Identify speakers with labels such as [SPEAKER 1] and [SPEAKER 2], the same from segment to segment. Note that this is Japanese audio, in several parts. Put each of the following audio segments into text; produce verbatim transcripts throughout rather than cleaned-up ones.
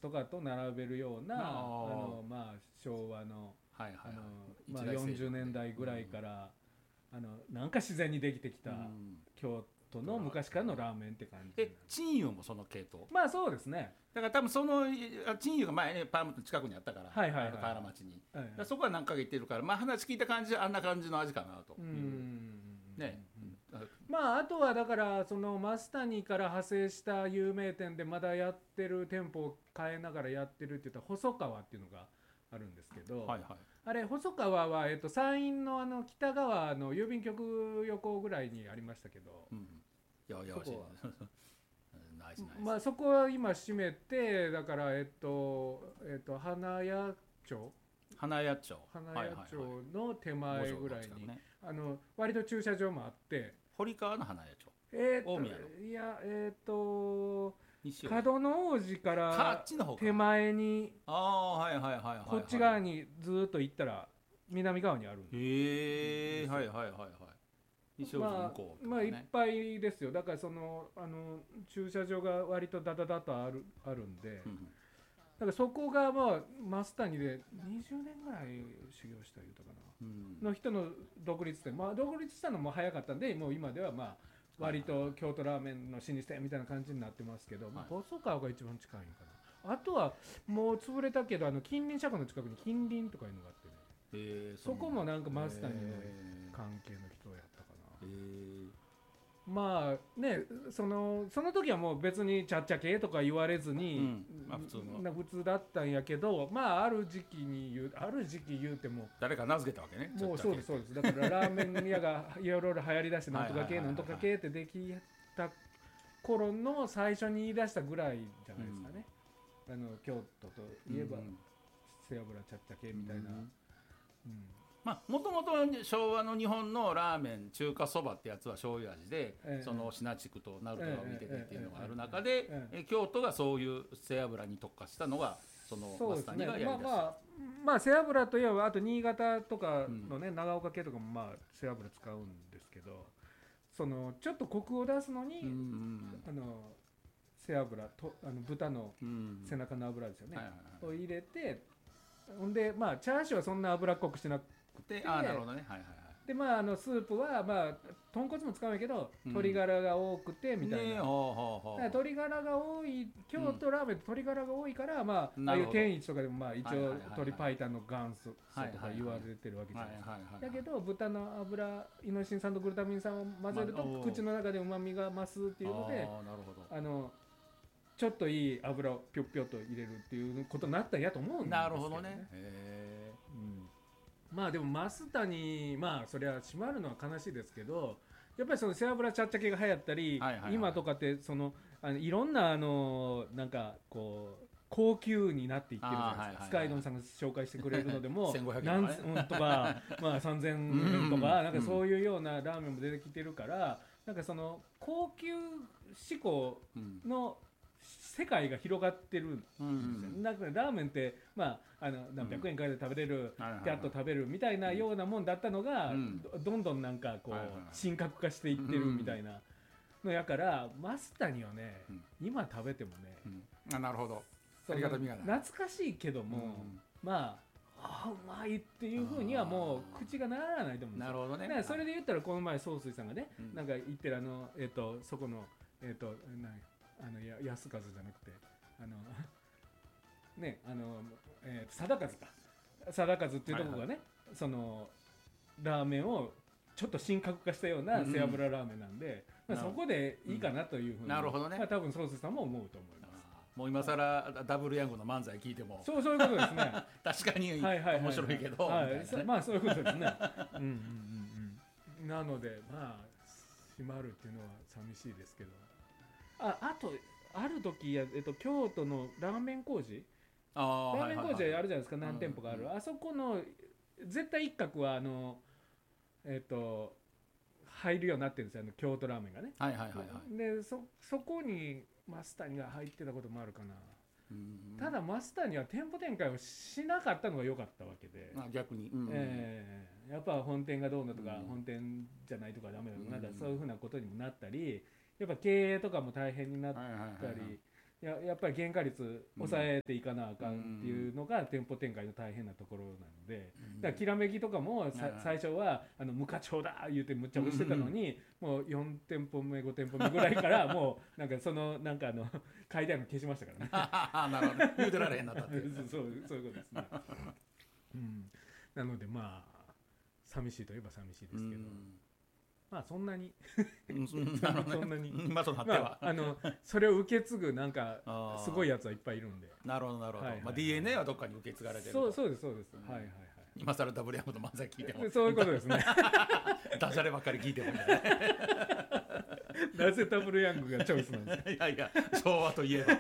[SPEAKER 1] とかと並べるようなあ
[SPEAKER 2] あ
[SPEAKER 1] の、まあ、昭和の、
[SPEAKER 2] はいはいはい、
[SPEAKER 1] あのまあ、
[SPEAKER 2] 一大勢力で
[SPEAKER 1] よんじゅうねんだいぐらいから、うん、あのなんか自然にできてきた、うん、京都の昔からのラーメンって感じ。
[SPEAKER 2] え陳油もその系統？
[SPEAKER 1] まあそうですね。
[SPEAKER 2] だから多分その陳油が前ねパームの近くにあったから、
[SPEAKER 1] はいはいはい、
[SPEAKER 2] 河原町に、
[SPEAKER 1] はいはい、
[SPEAKER 2] そこは何回か行ってるから、まあ話聞いた感じはあんな感じの味かなという、
[SPEAKER 1] うん
[SPEAKER 2] ね、
[SPEAKER 1] うん、まああとはだからその増谷から派生した有名店でまだやってる店舗を変えながらやってるって言ったら細川っていうのがあるんですけど、
[SPEAKER 2] はいはい、
[SPEAKER 1] あれ細川は、えっと、山陰のあの北側の郵便局横ぐらいにありましたけど、
[SPEAKER 2] うん、いやいやそこはナイスナイス、
[SPEAKER 1] まあそこは今閉めて、だからえっとえっと花屋町
[SPEAKER 2] 花屋町
[SPEAKER 1] 花屋町の手前ぐらいに、
[SPEAKER 2] ね、
[SPEAKER 1] あの割と駐車場もあって、
[SPEAKER 2] 堀川の花屋町、
[SPEAKER 1] えー、
[SPEAKER 2] 大宮の
[SPEAKER 1] いやえっ、ー、と角の王子から手前に、
[SPEAKER 2] あはいはいはいはい、
[SPEAKER 1] こっち側にずっと行ったら南側にあるんです。
[SPEAKER 2] へえ、はいはいはいはい。西大路向こうとかね、
[SPEAKER 1] まあ、まあいっぱいですよ。だからそのあの駐車場が割とダダダとあるあるんで、うん、だからそこがまあ増谷でにじゅうねんぐらい修行した言うたかな、うん、の人の独立店、まあ独立したのも早かったんで、もう今ではまあ割と京都ラーメンの老舗みたいな感じになってますけど、はい、細川が一番近いんかな。あとはもう潰れたけど、あの近隣車庫の近くに近隣とかいうのがあってね、えー、そこもなんか増谷の関係の人やったかな。えー、まあね、そのその時はもう別にちゃっちゃ系とか言われずに、うんまあ、普通の普通だったんやけど、まあある時期に言うある時期言うても
[SPEAKER 2] 誰か名付けたわけね。
[SPEAKER 1] もうそうですそうです。だからラーメン屋がいろいろ流行りだしてなんとか系なんとか系ってできた頃の最初に言い出したぐらいじゃないですかね、うん、あの京都といえば、うん、背脂ちゃっちゃ系みたいな、うんうん
[SPEAKER 2] まあもともと昭和の日本のラーメン中華そばってやつは醤油味で、えー、その信地区と鳴門が見ててっていうのがある中で、えーえー、京都がそういう背脂に特化したのがその増谷がやりだした。
[SPEAKER 1] まあまあまあ背脂といえばあと新潟とかのね、うん、長岡系とかもまあ背脂使うんですけど、そのちょっとコクを出すのに、うんうん、あの背脂とあの豚の背中の脂ですよね、うんうん、を入れて、ほんでまあチャーシューはそんな脂っこくしなくて、
[SPEAKER 2] あなるほどね、はいはいはい、
[SPEAKER 1] でまああのスープはまあ豚骨も使うんやけど、うん、鶏ガラが多くてみたいな、ね、ほうほうほう、鶏ガラが多い京都ラーメンって鶏ガラが多いから、うん、まあああいう天一とかでもまあ一応鶏白湯の元祖とか言われてるわけじゃないですか。だけど豚の脂イノシン酸とグルタミン酸を混ぜると口の中で旨味が増すっていうので、あのちょっといい油をぴょっぴょっと入れるっていうことになったんやと思うんですけどね。
[SPEAKER 2] なるほどね。へー、
[SPEAKER 1] うんまあでも増谷、まあそれは閉まるのは悲しいですけど、やっぱりその背脂ちゃっちゃ系が流行ったり、はいはいはい、今とかってそのあのいろんなあのなんかこう高級になっていってるじゃないですか、はいはいはい、スカイドンさんが紹介してくれるのでも
[SPEAKER 2] せんごひゃく
[SPEAKER 1] えん、ね、とか、まあ、さんぜんえんとか、なんかそういうようなラーメンも出てきてるから、なんかその高級志向の世界が広がってるんですよ、うん、なんかラーメンって、まあ、あの何百円からで食べれる、ピャッと食べるみたいなようなもんだったのが、うん、ど, どんどんなんかこう、はいはいはい、神格化していってるみたいなのやから、増谷はね、うん、今食べてもね、
[SPEAKER 2] うん、あなるほど、ありがたみがない、
[SPEAKER 1] 懐かしいけども、うん、まああうまいっていうふうにはもう口がならないと思うんですよ。
[SPEAKER 2] なるほどね。
[SPEAKER 1] だからそれで言ったらこの前総帥さんがね、うん、なんか言ってるあの、えー、とそこのえっ、ー、と何あのや安和じゃなくてあのねあの、えー、貞和か貞和っていうところがね、はいはい、そのラーメンをちょっと神格化したような背脂ラーメンなんで、うんまあ、そこでいいかなというふうに、
[SPEAKER 2] なるほどね、
[SPEAKER 1] まあ、多分総帥さんも思うと思います。
[SPEAKER 2] もう今更ダブルヤングの漫才聞いても
[SPEAKER 1] そうそういうことですね
[SPEAKER 2] 確かに面白いけど、
[SPEAKER 1] はいはいはいはい、まあそういうことですねうんうんうんうんなのでまあ閉まるっていうのは寂しいですけど、ああとある時や、えっと、京都のラーメン工事あラーメン工事あるじゃないですか、はいはいはい、何店舗かある、うんうん、あそこの絶対一角はあのえっと入るようになってるんですよ、あの京都ラーメンがね、
[SPEAKER 2] はいはいはいはい、
[SPEAKER 1] で そ, そこに増谷が入ってたこともあるかな、うん、ただ増谷は店舗展開をしなかったのが良かったわけで、
[SPEAKER 2] あ逆に、うん
[SPEAKER 1] えー、やっぱ本店がどうのとか、うん、本店じゃないとかダメだとか、うん、なんかそういうふうなことにもなったり、やっぱ経営とかも大変になったり、はいはいはいはい、 や, やっぱり原価率抑えていかなあかんっていうのが店舗展開の大変なところなので、だからきらめきとかもさ最初はあの無課長だ言うてむっちゃ押してたのに、もうよん店舗目ご店舗目ぐらいからもうなんかそのなんかあの書いてあるの消しましたからね。
[SPEAKER 2] なるほど、言うてられへんなったって
[SPEAKER 1] そうそういうことですね。うん、なのでまあ寂しいといえば寂しいですけど、まあそんなにそんなに
[SPEAKER 2] 今となっては、
[SPEAKER 1] まあ、あのそれを受け継ぐなんかすごいやつはいっぱいいるんで。
[SPEAKER 2] なるほどなるほど、はいはいはい、まあ、ディーエヌエー はどっかに受け継がれてる
[SPEAKER 1] と。そうそうですそうです、うん、はいはいはい。
[SPEAKER 2] 今更ダブルヤムの漫才聞いても
[SPEAKER 1] そういうことですね。
[SPEAKER 2] ダジャレばっかり聞いてもいいね。
[SPEAKER 1] なぜダブルヤングがチョイスなんですか。い
[SPEAKER 2] やいや昭和といえば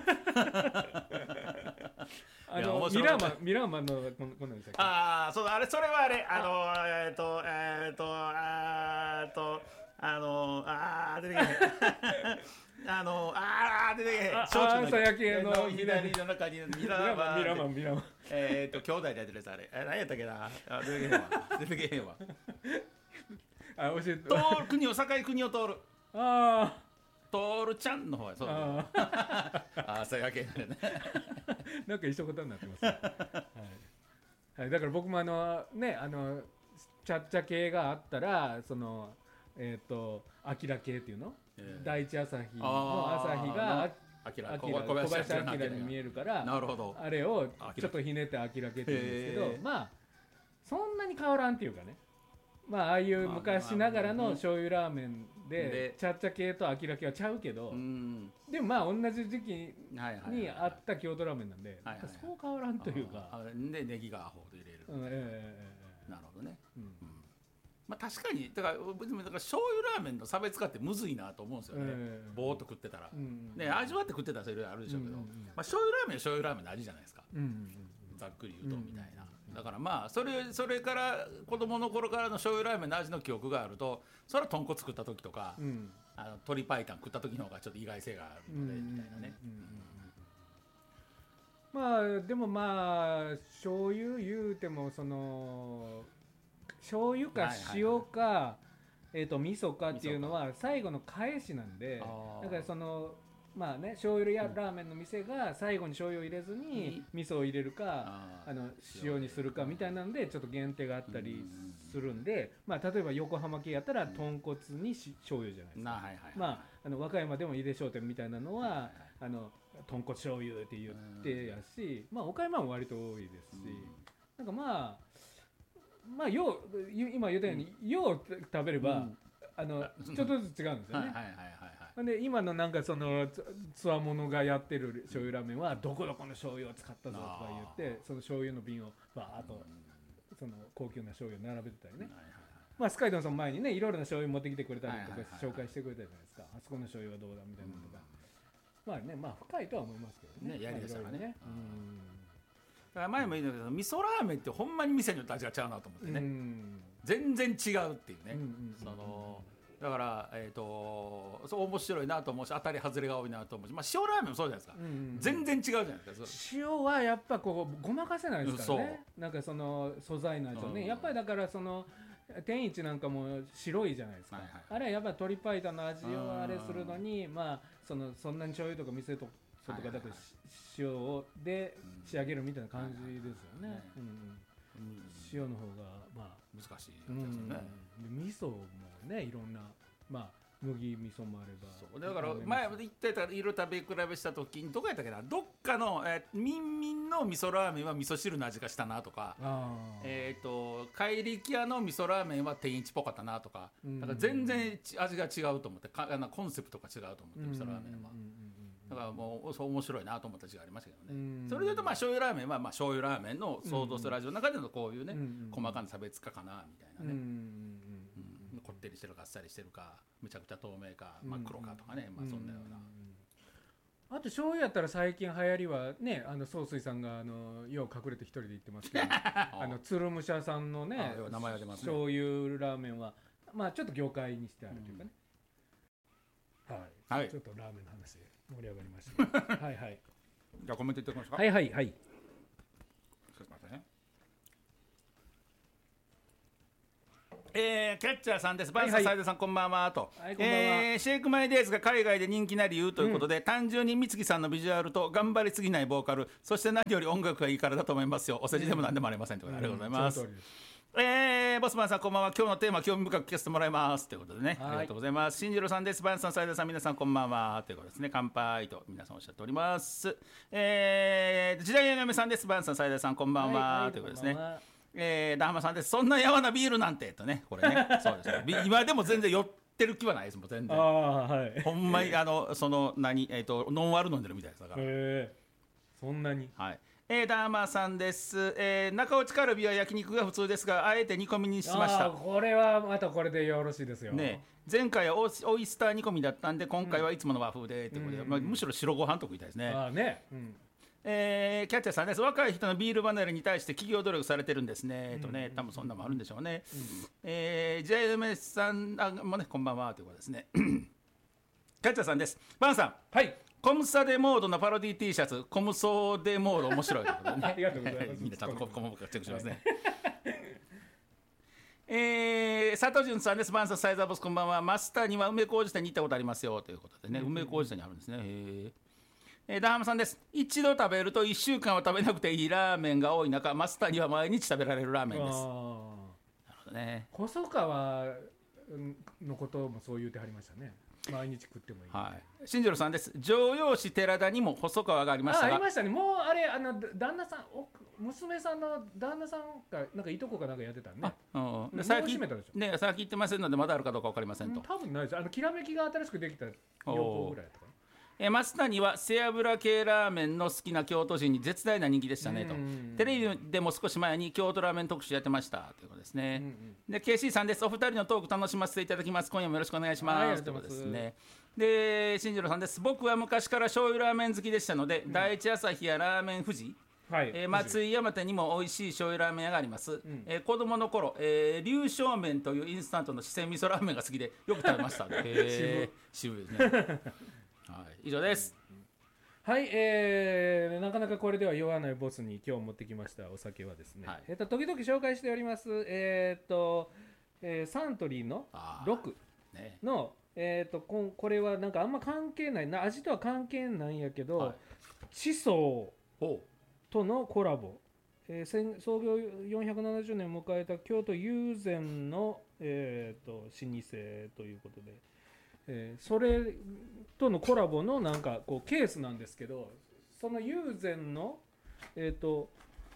[SPEAKER 1] あのミラーマンミラーマンのこのこの
[SPEAKER 2] ああそうあれそれはあれあのえっ、ー、とえっ、ー、とあーとあのあー出てけへんあのあー出てけへん
[SPEAKER 1] あー朝焼けの
[SPEAKER 2] 左の中にミラーマン
[SPEAKER 1] ミラーマンミラーマン
[SPEAKER 2] えっと兄弟でやってるやつあれえ何やったっけなあ出てけへんわ出てけへんわ
[SPEAKER 1] あ教えて
[SPEAKER 2] 通る国を境国を通る
[SPEAKER 1] ああ
[SPEAKER 2] トールちゃんの方やそうだね。ああ朝焼けね。
[SPEAKER 1] なんか一緒ことになってます、ね。はいはい、だから僕もあのねあのちゃっちゃ系があったらそのえっ、ー、とアキラ系っていうの、えー、第一朝日の朝日が
[SPEAKER 2] アキラ
[SPEAKER 1] 小林明に見えるから
[SPEAKER 2] なるほど
[SPEAKER 1] あれをちょっとひねってアキラ系って言うんですけど、まあそんなに変わらんっていうかね。まあああいう昔ながらの醤油ラーメンでちゃっちゃ系とアキラ系はちゃうけど、でもまあ同じ時期にあった京都ラーメンなんでそう変わらんというか。
[SPEAKER 2] でネギがアホで入れる。
[SPEAKER 1] うんえーえ
[SPEAKER 2] ー、なるほどね。うんまあ確かにだから別にだから醤油ラーメンの差別化ってむずいなと思うんですよね。えー、ぼーっと食ってたら、うんね味わって食ってたらそれいろいろあるでしょうけど、うんうんうん、まあ醤油ラーメンは醤油ラーメンの味じゃないですか。うんうんうん、ざっくり言うとみたいな。だからまあそれそれから子供の頃からの醤油ラーメンの味の記憶があるとそれは豚骨食った時とか、うん、あの鶏白湯食った時の方がちょっと意外性があるので、うん、みたいなね、
[SPEAKER 1] うん、まあでもまあ醤油言うてもその醤油か塩か、はいはいはい、えーと味噌かっていうのは最後の返しなんでだからそのまあね、醤油やラーメンの店が最後に醤油を入れずに味噌を入れるか、あの塩にするかみたいなのでちょっと限定があったりするんで、まあ例えば横浜系やったら豚骨にし醤油じゃないですか。まああの和歌山でも井出商店みたいなのはあの豚骨醤油って言ってやし、まあ岡山も割と多いですし、なんかまあまあよう今言ったようによう食べればあのちょっとずつ違うんですよね。で今のなんかそのつわものがやってる醤油ラーメンはどこどこの醤油を使ったぞとか言ってその醤油の瓶をバーッとその高級な醤油を並べてたりね、まあスカイドンさん前にねいろいろな醤油持ってきてくれたりとか紹介してくれたじゃないですか。あそこの醤油はどうだみたいなのとか、まあねまあ深いとは思いますけどね。
[SPEAKER 2] やりだしたらね。だから前も言ったけど味噌ラーメンってほんまに店によって味が違うなと思ってね。全然違うっていうね。そのだから、えー、とそう面白いなと思うし当たり外れが多いなと思うし、まあ、塩ラーメンもそうじゃないですか、うんうん、全然違うじゃないですか。
[SPEAKER 1] 塩はやっぱこうごまかせないですからね。なんかその素材の味をね、うん、やっぱりだからその天一なんかも白いじゃないですか、はいはい、あれはやっぱり鶏白湯の味をあれするのに、まあ、そのそんなに醤油とか味噌とかだと塩で仕上げるみたいな感じですよね。塩の方がまあ
[SPEAKER 2] 難しいですよね。
[SPEAKER 1] 味噌もねいろんなまあ麦味噌もあれば
[SPEAKER 2] そうだから前言ってた色食べ比べした時にどこやったっけなどっかの、えー、みんみんの味噌ラーメンは味噌汁の味がしたなとかえっ、ー、と怪力屋の味噌ラーメンは天一っぽかったなとか、うん、だから全然味が違うと思ってかあのコンセプトが違うと思って、うん、味噌ラーメンは、うん、だからもうそう面白いなと思った時がありましたけどね、うん、それでいうとまあ醤油ラーメンはまあ醤油ラーメンの想像する味の中でのこういうね、うん、細かな差別化かなみたいなね、うんうん、こってりしてるかあっさりしてるかめちゃくちゃ透明か真っ黒かとかね、まあそんなような。
[SPEAKER 1] あと醤油やったら最近流行りはねあの総帥さんがあのよう隠れて一人で言ってますけどあの鶴武者さんのね
[SPEAKER 2] 名前が出ますね
[SPEAKER 1] 醤油ラーメンはまあちょっと業界にしてあるというかね、うん、はい、はい、ちょっとラーメンの話で盛り上がりましたはいはい
[SPEAKER 2] じゃあコメントいっておきますか。
[SPEAKER 1] はいはいはい。
[SPEAKER 2] すいませんね。 えー、キャッチャーさんです。バンさん、
[SPEAKER 1] はいはい
[SPEAKER 2] 斉藤さん、こんばんはと、
[SPEAKER 1] はいこんばんは
[SPEAKER 2] えーシェイクマイデイズが海外で人気な理由ということで、単純に美月さんのビジュアルと頑張りすぎないボーカル、そして何より音楽がいいからだと思いますよ。お世辞でも何でもありませんということで、ありがとうございます。
[SPEAKER 1] その通りです。
[SPEAKER 2] えー、ボスマンさんこんばんは。今日のテーマ興味深く聞かせてもらいますということでね、
[SPEAKER 1] はい
[SPEAKER 2] ありがとうございます。新次郎さんです。バンさん、斉藤さん、皆さんこんばんはということですね。乾杯と皆さんおっしゃっております。えー、時代の嫁さんです。バンさん、斉藤さんこんばんは、
[SPEAKER 1] はいはい
[SPEAKER 2] ということですね。
[SPEAKER 1] こんばんは。
[SPEAKER 2] えー、ダハマさんです。そんなやわなビールなんてとね、これね、そうですね。ビ今でも全然酔ってる気はないですもん、全然。
[SPEAKER 1] ああはい。
[SPEAKER 2] ほんまにあのその何えっ、とノンアル飲んでるみたいですだから。
[SPEAKER 1] へえ。そんなに。
[SPEAKER 2] はい。えー、ダーマーさんです、えー、中落ちカルビは焼肉が普通ですがあえて煮込みにしまし
[SPEAKER 1] ああ
[SPEAKER 2] た
[SPEAKER 1] これはまたこれでよろしいですよ。
[SPEAKER 2] ね。前回はオイオイスター煮込みだったんで今回はいつもの和風でということで、
[SPEAKER 1] うん
[SPEAKER 2] まあ、むしろ白ご飯と食いたいですね。
[SPEAKER 1] ああね。うん。
[SPEAKER 2] えー、キャッチャーさんです。若い人のビール離れに対して企業努力されてるんですね、とね、多分そんなのもあるんでしょうね。えー、ジェイエムエス さんあもねこんばんはということですね。キャッチャーさんです。バンさん、
[SPEAKER 1] はい。
[SPEAKER 2] コムサデモードのパロディ T シャツ、コムソーデモード面白いということでね。
[SPEAKER 1] ありがとうございます
[SPEAKER 2] みんなちゃんとコムコムチェックしますね。えー、佐藤潤さんです。バンさん、サイザーボスこんばんは。マスターには梅小路店に行ったことありますよということでね、梅小路店にあるんですね。へー。えー、ダーマさんです。一度食べるといっしゅうかんは食べなくていいラーメンが多い中、マスターには毎日食べられるラーメンです。なる
[SPEAKER 1] あ
[SPEAKER 2] ほどね。
[SPEAKER 1] あ。細川のこともそう言うてはりましたね。毎日食ってもいい。
[SPEAKER 2] はい。新次郎さんです。城陽市寺田にも細川がありまし
[SPEAKER 1] あ
[SPEAKER 2] たが、
[SPEAKER 1] ありましたね。もうあれあの旦那さんお娘さんの旦那さんがなんかいとこかなんかやってたね。
[SPEAKER 2] うん、
[SPEAKER 1] もう
[SPEAKER 2] で最近
[SPEAKER 1] 閉めたでしょ。
[SPEAKER 2] ね、最近言ってませんのでまだあるかどうか分かりませんと。
[SPEAKER 1] うん多分ないです。あのきらめきが新しくできたよんこぐらいだったかな。
[SPEAKER 2] えー、増谷は背脂系ラーメンの好きな京都人に絶大な人気でしたねと。テレビでも少し前に京都ラーメン特集やってましたということですね。
[SPEAKER 1] うんうん
[SPEAKER 2] で ケーシー さんです。お二人のトーク楽しませていただきます。今夜もよろしくお願いします、
[SPEAKER 1] はいあり
[SPEAKER 2] というこ
[SPEAKER 1] がとうございます
[SPEAKER 2] とですね。で新次郎さんです。僕は昔から醤油ラーメン好きでしたので、第一朝日やラーメン富士、
[SPEAKER 1] はい。
[SPEAKER 2] えー松井山手にも美味しい醤油ラーメン屋があります、
[SPEAKER 1] ん
[SPEAKER 2] えー子供の頃、えー、龍正麺というインスタントの四川味噌ラーメンが好きでよく食べましたへー渋いですねはい以上です。
[SPEAKER 1] はい、えー、なかなかこれでは酔わないボスに今日持ってきましたお酒はですね、
[SPEAKER 2] はい
[SPEAKER 1] えっと時々紹介しておりますえっと、えーサントリーの
[SPEAKER 2] あー
[SPEAKER 1] ロク
[SPEAKER 2] ね
[SPEAKER 1] のえっとこんこれはなんかあんま関係ないな味とは関係ないんやけど、
[SPEAKER 2] はい
[SPEAKER 1] 地層
[SPEAKER 2] ほ
[SPEAKER 1] とのコラボ、えー戦創業よんひゃくななじゅうねんを迎えた京都友禅の、えー、と老舗ということで、えーそれとのコラボのなんかこうケースなんですけど、その友禅のえっ、と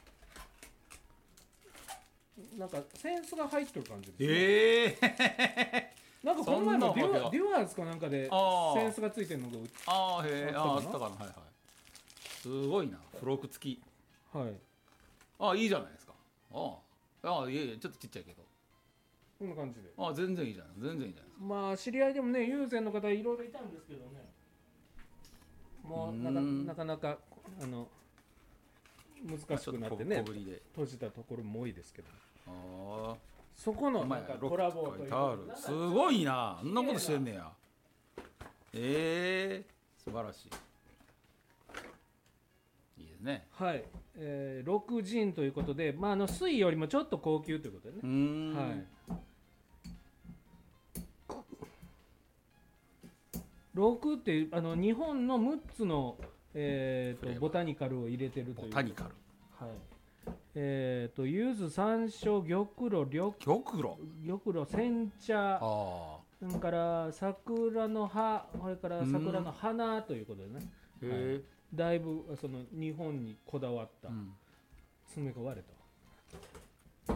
[SPEAKER 1] なんかセンスが入ってる感じです、ね、
[SPEAKER 2] ええ
[SPEAKER 1] なんかこの前もデ
[SPEAKER 2] そんなわけが
[SPEAKER 1] ュアデュアーズかなんかで
[SPEAKER 2] あー
[SPEAKER 1] センスがついてるのが売っ
[SPEAKER 2] あーへえあーあ
[SPEAKER 1] あっかな
[SPEAKER 2] ったたかなはいはいすごいな付録付き
[SPEAKER 1] はい
[SPEAKER 2] あいいじゃないですかあああいえいえちょっとちっちゃいけど
[SPEAKER 1] こんな感じで、
[SPEAKER 2] あ全然いいじゃない全然いいじゃないですか
[SPEAKER 1] まあ知り合いでもね友禅の方いろいろいたんですけどね、もうなか
[SPEAKER 2] うん
[SPEAKER 1] なかなかあの難しくなってね
[SPEAKER 2] ちょっと小ぶりで
[SPEAKER 1] 閉じたところも多いですけど、
[SPEAKER 2] ああ
[SPEAKER 1] そこの
[SPEAKER 2] お前
[SPEAKER 1] なんかコラボという
[SPEAKER 2] タオルすごいなあんなことしてんねやええ素晴らしいいいですね
[SPEAKER 1] はい、えー、ろくジンということで、まあ、あの水よりもちょっと高級ということでね
[SPEAKER 2] う、ーん
[SPEAKER 1] はいろくってあの日本のむっつの、えー、
[SPEAKER 2] フレーバー
[SPEAKER 1] とボタニカルを入れてるという
[SPEAKER 2] ボタニカル
[SPEAKER 1] はいえー、と柚子山椒玉露緑
[SPEAKER 2] 玉露
[SPEAKER 1] 玉露煎茶
[SPEAKER 2] あ
[SPEAKER 1] それから桜の葉それから桜の花ということでね、
[SPEAKER 2] あへえ
[SPEAKER 1] だいぶその日本にこだわった
[SPEAKER 2] うん
[SPEAKER 1] 爪が割れた、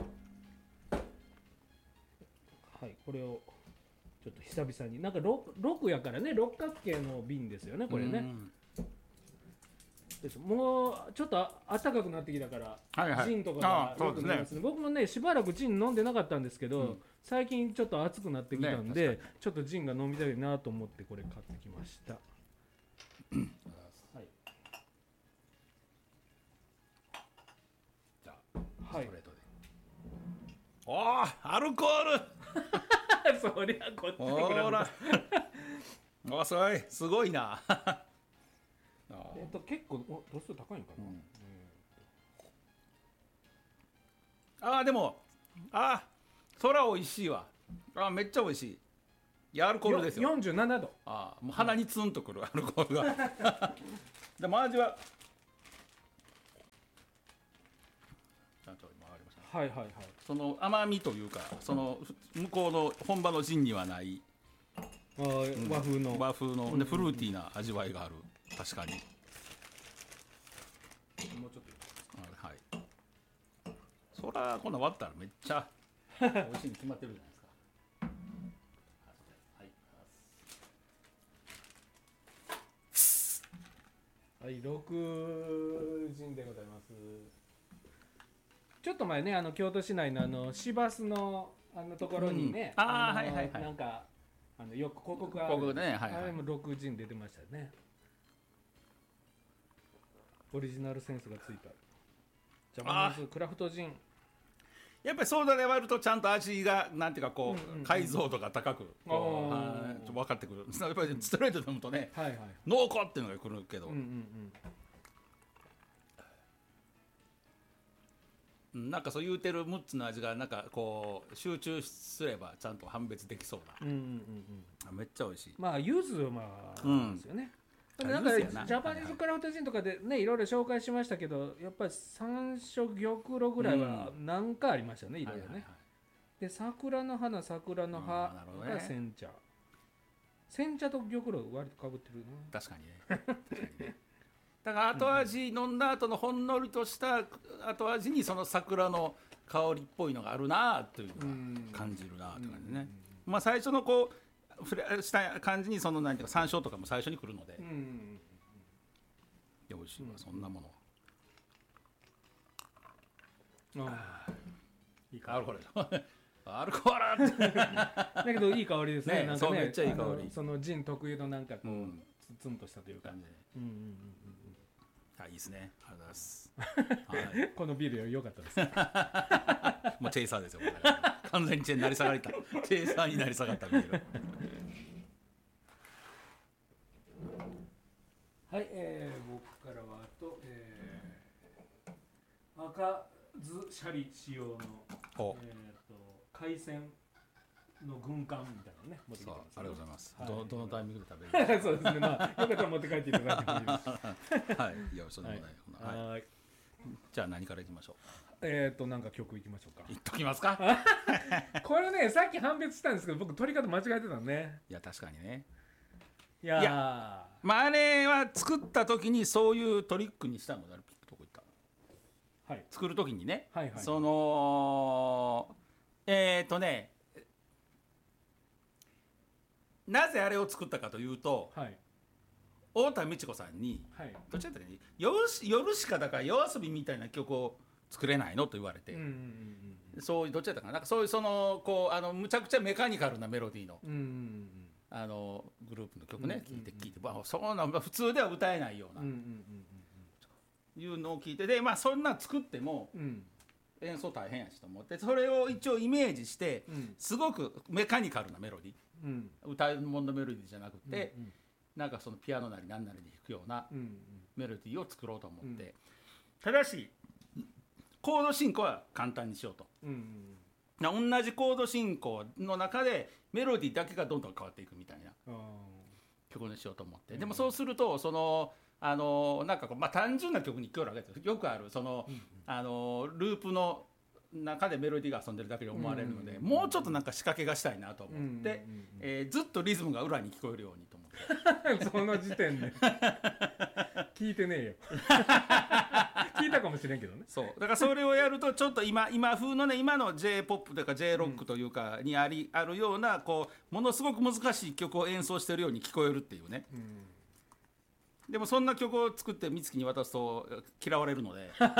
[SPEAKER 1] はいこれをちょっと久々になんか 6, 6やからね六角形の瓶ですよねこれね、
[SPEAKER 2] うん
[SPEAKER 1] ですもうちょっと暖かくなってきたから、
[SPEAKER 2] はいはい
[SPEAKER 1] ジンとか
[SPEAKER 2] あ
[SPEAKER 1] が
[SPEAKER 2] あそうですね
[SPEAKER 1] よく飲みますね僕もねしばらくジン飲んでなかったんですけど、
[SPEAKER 2] うん
[SPEAKER 1] 最近ちょっと暑くなってきたんで、
[SPEAKER 2] ね
[SPEAKER 1] ちょっとジンが飲みたいなと思ってこれ買ってきました、はい
[SPEAKER 2] じゃあ
[SPEAKER 1] はい
[SPEAKER 2] ストレートでおーアルコール
[SPEAKER 1] そりゃこっちの
[SPEAKER 2] ほら遅いすごいなあ
[SPEAKER 1] えっと結構お度数高いんかな、
[SPEAKER 2] うん
[SPEAKER 1] え
[SPEAKER 2] あーでもあーそら美味しいわ。あめっちゃ美味しい。いやアルコールですよ。
[SPEAKER 1] よんじゅうななど。
[SPEAKER 2] あもう鼻にツンとくるアルコールがでも味はちゃんと今上がりましたね。
[SPEAKER 1] はいはいはい。
[SPEAKER 2] その甘みというかその向こうの本場のジンにはない
[SPEAKER 1] あー和風の、
[SPEAKER 2] 和風の、でフルーティーな味わいがある。確かに。
[SPEAKER 1] もうちょっと
[SPEAKER 2] はい。そらこんなん割ったらめっちゃ美味しいに決まってるじゃないですか。
[SPEAKER 1] はい、ろくじんでございます。ちょっと前ね、あの京都市内のあの市バスのあのところにね、
[SPEAKER 2] うん、ああ
[SPEAKER 1] の
[SPEAKER 2] はいはいはい。
[SPEAKER 1] なんかあのよく広告がある。
[SPEAKER 2] 広告ね、はいはい。
[SPEAKER 1] あれもろくじん出てましたね。オリジナルセンスがついた。ジャパニーズクラフトジン。
[SPEAKER 2] やっぱりソーダで割るとちゃんと味がなんていうかこう、うんうんうん、解像度が高くこう分かってくる。やっぱりストレートで飲むとね、
[SPEAKER 1] はいはい、
[SPEAKER 2] 濃厚っていうのがくるけど、うんうんうん、なんかそう言うてるむっつの味がなんかこう集中すればちゃんと判別できそうな、うんうんうんうん、めっちゃ美味しい。
[SPEAKER 1] まあ柚子はまあ、うん、ですよね。なんかジャパニーズクラフトジンとかでねいろいろ紹介しましたけど、やっぱり山椒玉露ぐらいは何かありましたね、いろいろね。で桜の花桜の葉が煎茶、煎茶と玉露割とかぶってるね。
[SPEAKER 2] 確かにね。確かにね。だから後味飲んだ後のほんのりとした後味にその桜の香りっぽいのがあるなというのが感じるなという感じね。まあ最初のこう触れした感じにその何ていうか山椒とかも最初に来るので、うんうんうん、美味しいわ、うん、そんなもの。ああ、いい香り。アルコール。アルコール。
[SPEAKER 1] だけどいい香りですね。
[SPEAKER 2] ね、なんかね、めっちゃいい香り。
[SPEAKER 1] そのジン特有のなんかこう、うん、ツンとしたという感じで。うんうんうんうん。
[SPEAKER 2] あ、いいですね。ありがとうございます。
[SPEAKER 1] はい、このビール良かったです。
[SPEAKER 2] もうチェイサーですよ。完全にチェイなり下がりた。チェイサーになり下がったビール。
[SPEAKER 1] はい、えー、僕からはあと、えー、赤酢シャリ使用の、えー、と海鮮の軍艦みたいなのね持ってきてます、ね。
[SPEAKER 2] ありがとうございます。はい、ど, どのタイミングで食べる？
[SPEAKER 1] そうですね。まあよかったら持って帰っていただいてもいいです。
[SPEAKER 2] はい、いやそんなことない。はい。はい、じゃあ何からいきましょう。
[SPEAKER 1] えっ、ー、となんか曲いきましょうか。
[SPEAKER 2] いっときますか。
[SPEAKER 1] これねさっき判別したんですけど僕取り方間違えてたのね。
[SPEAKER 2] いや確かにね。
[SPEAKER 1] いや, いや
[SPEAKER 2] まああれは作った時にそういうトリックにしたのだ。ピックどこ行った？はい。作る時にね。はいはい。そのえっ、ー、とね。なぜあれを作ったかというと、はい、太田美智子さんに、はい、どっちだったかね、夜しかだから夜遊びみたいな曲を作れないのと言われて、うんうんうん、そういうどっちだったかな、なんかそういうそのこうあのむちゃくちゃメカニカルなメロディーの、うんうんうん、あのグループの曲ね、うんうんうん、聞いて聞いて、まあ、そうなん普通では歌えないような、うんうんうんうん、いうのを聞いてで、まあそんな作っても、うん、演奏大変やしと思ってそれを一応イメージして、うん、すごくメカニカルなメロディー。うん、歌うものメロディーじゃなくて、うんうん、なんかそのピアノなり何なりで弾くようなメロディーを作ろうと思って、うん、ただしコード進行は簡単にしようと、うんうん、同じコード進行の中でメロディーだけがどんどん変わっていくみたいな曲にしようと思って、うん、でもそうするとそのあのなんかこう、まあ、単純な曲に興味があるよくあるその、うんうん、あのループの中でメロディーが遊んでるだけで思われるので、うんうんうん、もうちょっとなんか仕掛けがしたいなと思って、うんうんうんえー、ずっとリズムが裏に聞こえるようにと思って
[SPEAKER 1] その時点で聞いてねえよ聞いたかもしれんけどね。
[SPEAKER 2] そうだからそれをやるとちょっと 今, 今風のね今の J-ポップ というか J ロックというかにあり、うん、あるようなこうものすごく難しい曲を演奏してるように聞こえるっていうね、うんでもそんな曲を作って美月に渡すと嫌われるのでだ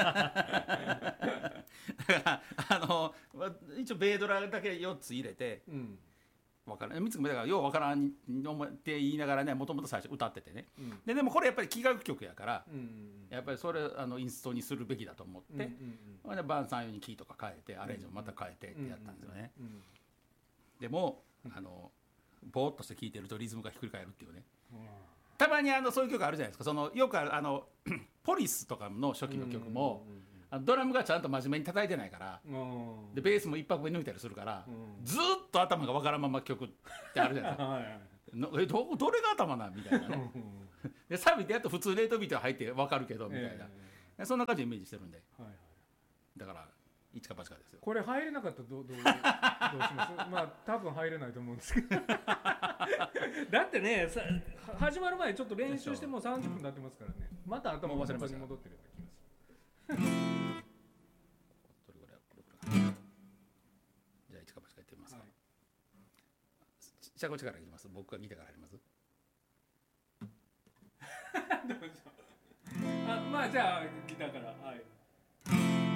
[SPEAKER 2] からあの一応ベイドラだけよっつ入れて、うん、分からん美月もだからよう分からんって言いながらねもともと最初歌っててね、うん、で, でもこれやっぱり器楽曲やから、うんうんうん、やっぱりそれあのインストにするべきだと思って、うんうんうん、で晩餐用にキーとか変えてアレンジもまた変えてってやったんですよね、うんうんうん、でもあのボーっとして聴いてるとリズムがひっくり返るっていうね、うんたまにあのそういう曲あるじゃないですかそのよくあるあのポリスとかの初期の曲も、うんうんうんうん、 あのドラムがちゃんと真面目に叩いてないから、でベースも一拍目抜いたりするから、ずっと頭がわからんまま曲ってあるじゃないですか。はい、はい、え ど, どれが頭なんみたいなねでサビでやっと普通レートビート入ってわかるけどみたいな、えー、そんな感じでイメージしてるんで、はいはい、だから一か八かですよ。
[SPEAKER 1] これ入れなかったらどうどうどうしますまあ多分入れないと思うんですけどだってねさ始まる前ちょっと練習してもうさんじゅっぷん経ってますからね、また頭が元に戻ってるような気がする
[SPEAKER 2] どれぐらいこれぐらいじゃあ一か八かやってみますか。じゃあこっちからいきます。僕がギターから入ります
[SPEAKER 1] どうぞあまあじゃあギターからはい